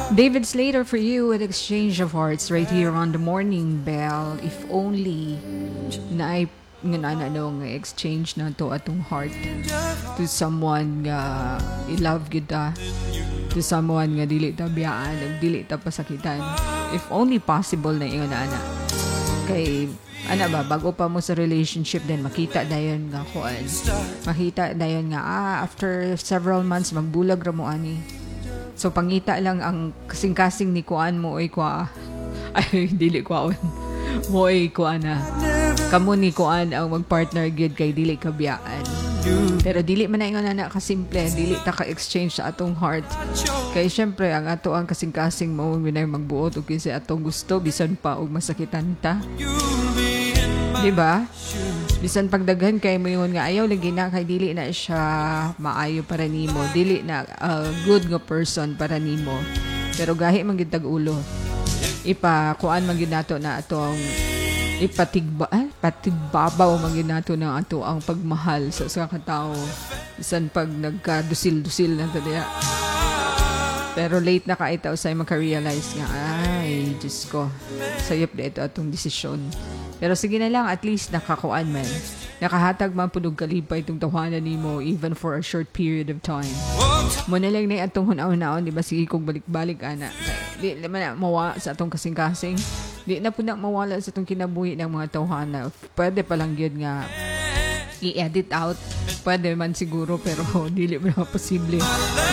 David Slater for you at Exchange of Hearts right here on the Morning Bell. If only na ay nga exchange na to atong heart to someone nga i-love kita, to someone nga dili ta biyaan ug dili ta pasakitan. If only possible na ingon ana. Kay bago pa mo sa relationship din makita dayon nga kuan. Makita dayon nga after several months magbulag ra mo ani. So pangita lang ang kasing-kasing ni kuan mo oy kwa. Ay dili kwaon. Mo oy kuan na. Kamo ni kuan ang magpartner gyud kay dili ka biyaan. Pero dili man na ingon ana ka simple, dili ta ka exchange sa atong heart. Kay syempre ang ato ang kasing-kasing mo minay magbuot og kinsa atong gusto bisan pa og masakitan ta. Diba? Bisan pagdaghan kay mo yun nga ayaw lagi na kay dili na siya maayo para nimo, dili na good nga person para nimo. Pero gahi man gid tag ulo. Kuan man gid nato na atong patigbabaw man gid nato na ato ang pagmahal sa katao. Bisan pag nagkadusil-dusil na ta diya. Pero late na ka itaw say maka-realize nga ay Diyos ko sayop dito atong desisyon. Pero sige na lang, at least nakakuan man. Nakahatag man punog kalipay itong tawanan nimo even for a short period of time. Muna lang na atong hunaon-hunaon, di ba? Sige kong balik-balik, ana. Di naman na mawala sa atong kasing-kasing. Di na po na mawala sa atong kinabuhi ng mga tawanan. Pwede palang yun nga i-edit out. Pwede man siguro, pero dili mo na posible.